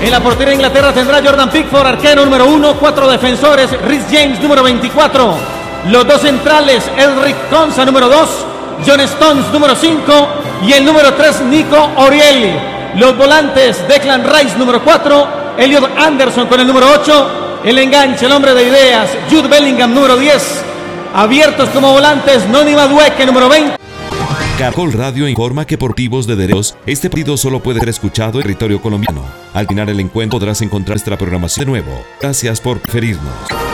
En la portería de Inglaterra tendrá Jordan Pickford, arquero número 1, 4 defensores, Reece James número 24, los 2 centrales, Elric Konsa número 2, John Stones número 5 y el número 3, Nico Orielli. Los volantes, Declan Rice número 4, Elliot Anderson con el número 8, el enganche, el hombre de ideas, Jude Bellingham número 10, abiertos como volantes, Noni Madueke número 20. Caracol Radio informa que por motivos de derechos, este partido solo puede ser escuchado en territorio colombiano. Al final el encuentro podrás encontrar nuestra programación de nuevo. Gracias por preferirnos.